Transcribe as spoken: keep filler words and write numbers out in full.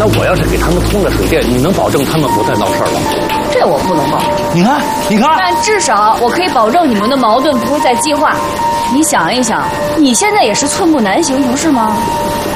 那我要是给他们通了水电，你能保证他们不再闹事儿吗？ 这我不能保证。 你看，你看， 但至少我可以保证你们的矛盾不会再激化。你想一想，你现在也是寸步难行，不是吗？